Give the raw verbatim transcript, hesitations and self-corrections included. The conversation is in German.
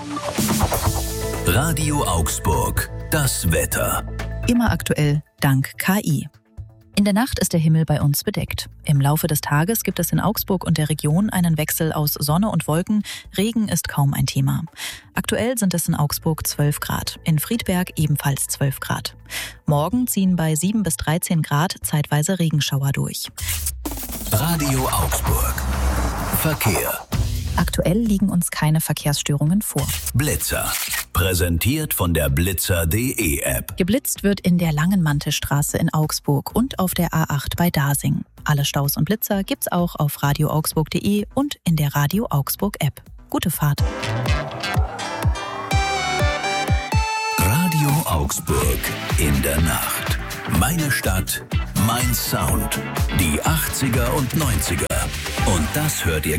Radio Augsburg, das Wetter. Immer aktuell, dank K I. In der Nacht ist der Himmel bei uns bedeckt. Im Laufe des Tages gibt es in Augsburg und der Region einen Wechsel aus Sonne und Wolken. Regen ist kaum ein Thema. Aktuell sind es in Augsburg zwölf Grad, in Friedberg ebenfalls zwölf Grad. Morgen ziehen bei sieben bis dreizehn Grad zeitweise Regenschauer durch. Radio Augsburg. Verkehr. Aktuell liegen uns keine Verkehrsstörungen vor. Blitzer. Präsentiert von der blitzer punkt de App. Geblitzt wird in der Langenmantelstraße in Augsburg und auf der A acht bei Dasing. Alle Staus und Blitzer gibt's auch auf radio augsburg punkt de und in der Radio Augsburg App. Gute Fahrt. Radio Augsburg in der Nacht. Meine Stadt, mein Sound. Die achtziger und neunziger. Und das hört ihr